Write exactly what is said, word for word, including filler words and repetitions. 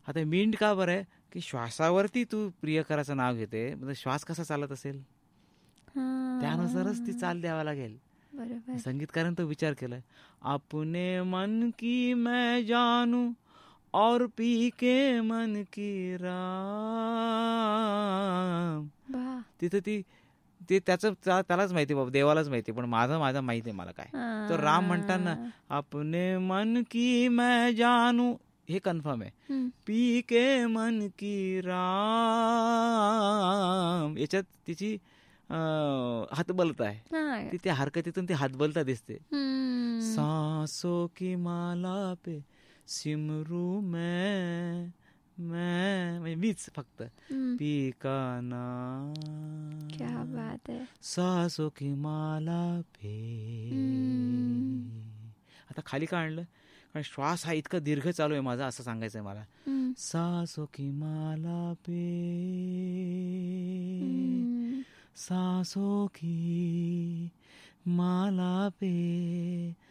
आता मिंट का बरं आहे की श्वासावरती तू प्रियकराचं नाव घेते, म्हणजे श्वास कसा चालत असेल त्यानुसारच ती चाल द्यावा लागेल. बरोबर. संगीतकारांनी तो विचार केलाय. अपने मन की मैं जानू और पी के मन की राम. तिथं ती ते त्याचं त्यालाच माहिती बाबा, देवालाच माहिती, पण माझं माझं माहिती आहे मला काय. तो राम म्हणताना अपने मन की मैं जानू हे कन्फर्म आहे. पी के मन की राम याच्यात तिची हातबलता आहे. ती त्या हरकतीतून ती हातबलता दिसते. सांसों की माला पे सिमरू मैं मैं म्हणजे मीच फक्त पी का नाम. क्या बात आहे. सांसों की माला पे. आता खाली का आणलं, कारण श्वास हा इतका दीर्घ चालू आहे माझा, असं सांगायचं आहे मला. सांसों की माला पे सांसों की माला पे